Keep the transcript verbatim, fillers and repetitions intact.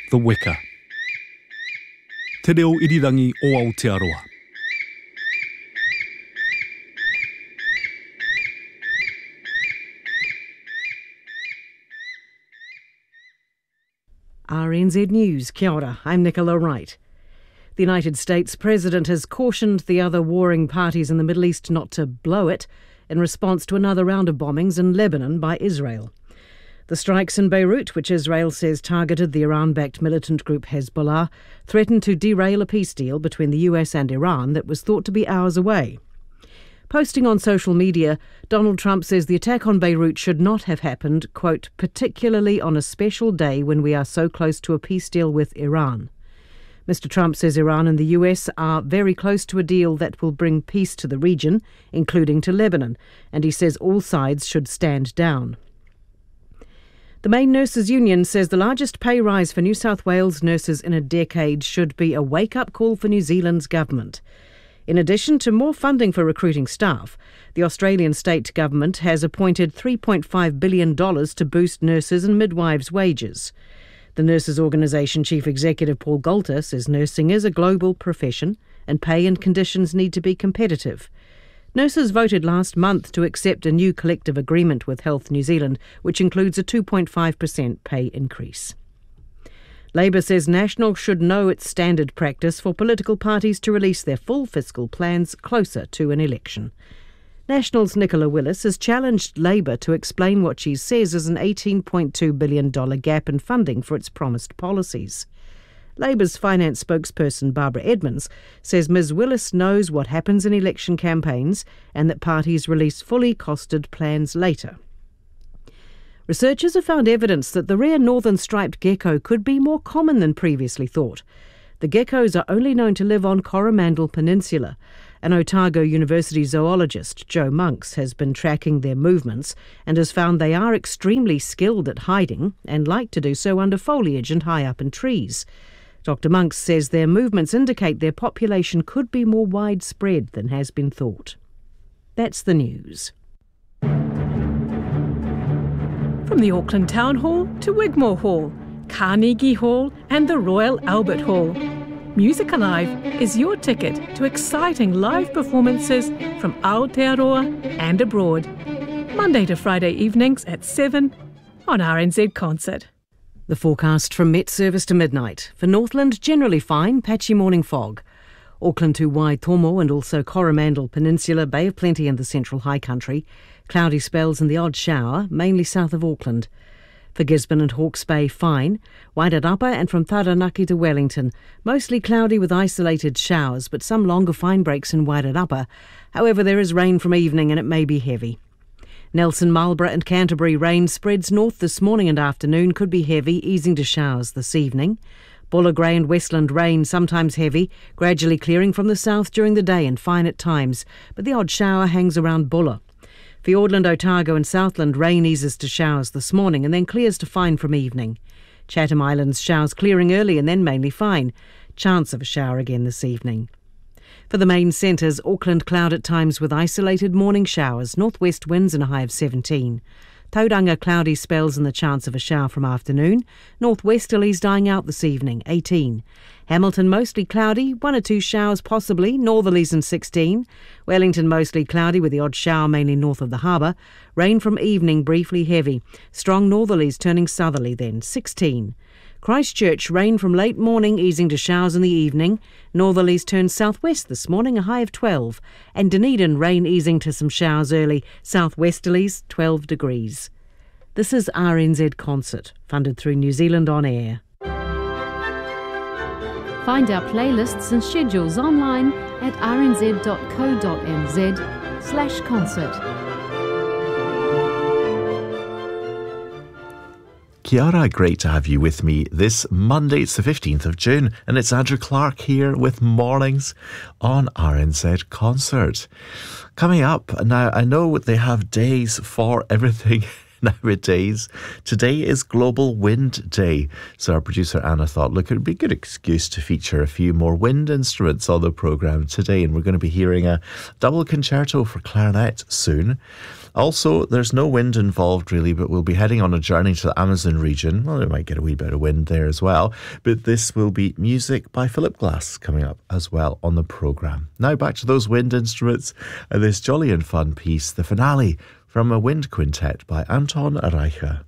The Weka. Te reo irirangi o Aotearoa. R N Z News, kia ora, I'm Nicola Wright. The United States President has cautioned the other warring parties in the Middle East not to blow it in response to another round of bombings in Lebanon by Israel. The strikes in Beirut, which Israel says targeted the Iran-backed militant group Hezbollah, threatened to derail a peace deal between the U S and Iran that was thought to be hours away. Posting on social media, Donald Trump says the attack on Beirut should not have happened, quote, particularly on a special day when we are so close to a peace deal with Iran. Mister Trump says Iran and the U S are very close to a deal that will bring peace to the region, including to Lebanon, and he says all sides should stand down. The main nurses' union says the largest pay rise for New South Wales nurses in a decade should be a wake-up call for New Zealand's government. In addition to more funding for recruiting staff, the Australian state government has appointed three point five billion dollars to boost nurses and midwives' wages. The Nurses Organisation Chief Executive Paul Galter says nursing is a global profession and pay and conditions need to be competitive. Nurses voted last month to accept a new collective agreement with Health New Zealand, which includes a two point five percent pay increase. Labor says National should know it's standard practice for political parties to release their full fiscal plans closer to an election. National's Nicola Willis has challenged Labor to explain what she says is an eighteen point two billion dollars gap in funding for its promised policies. Labor's finance spokesperson Barbara Edmonds says Miz Willis knows what happens in election campaigns and that parties release fully costed plans later. Researchers have found evidence that the rare northern striped gecko could be more common than previously thought. The geckos are only known to live on Coromandel Peninsula. An Otago University zoologist, Joe Monks, has been tracking their movements and has found they are extremely skilled at hiding and like to do so under foliage and high up in trees. Doctor Monks says their movements indicate their population could be more widespread than has been thought. That's the news. From the Auckland Town Hall to Wigmore Hall, Carnegie Hall and the Royal Albert Hall, Music Alive is your ticket to exciting live performances from Aotearoa and abroad. Monday to Friday evenings at seven on R N Z Concert. The forecast from Met Service to midnight. For Northland, generally fine, patchy morning fog. Auckland to Waitomo and also Coromandel Peninsula, Bay of Plenty and the Central High Country. Cloudy spells and the odd shower, mainly south of Auckland. For Gisborne and Hawke's Bay, fine. Wairarapa and from Taranaki to Wellington, mostly cloudy with isolated showers, but some longer fine breaks in Wairarapa. However, there is rain from evening and it may be heavy. Nelson, Marlborough and Canterbury, rain spreads north this morning and afternoon, could be heavy, easing to showers this evening. Bulla Grey and Westland rain, sometimes heavy, gradually clearing from the south during the day and fine at times, but the odd shower hangs around Bulla. Fiordland, Otago and Southland, rain eases to showers this morning and then clears to fine from evening. Chatham Islands, showers clearing early and then mainly fine. Chance of a shower again this evening. For the main centres, Auckland cloud at times with isolated morning showers, northwest winds and a high of seventeen. Tauranga cloudy spells and the chance of a shower from afternoon. Northwesterlies dying out this evening, eighteen. Hamilton mostly cloudy, one or two showers possibly, northerlies and sixteen. Wellington mostly cloudy with the odd shower mainly north of the harbour. Rain from evening briefly heavy. Strong northerlies turning southerly then, sixteen. Christchurch, rain from late morning easing to showers in the evening. Northerlies turn southwest this morning, a high of twelve. And Dunedin, rain easing to some showers early. Southwesterlies, twelve degrees. This is R N Z Concert, funded through New Zealand On Air. Find our playlists and schedules online at rnz.co.nz slash concert. Kia ora, great to have you with me this Monday. It's the fifteenth of June and it's Andrew Clark here with Mornings on R N Z Concert. Coming up, now I know they have days for everything nowadays. Today is Global Wind Day. So our producer Anna thought, look, it would be a good excuse to feature a few more wind instruments on the programme today. And we're going to be hearing a double concerto for clarinet soon. Also, there's no wind involved really, but we'll be heading on a journey to the Amazon region. Well, we might get a wee bit of wind there as well. But this will be music by Philip Glass coming up as well on the programme. Now back to those wind instruments and this jolly and fun piece, the finale from a wind quintet by Anton Reicha.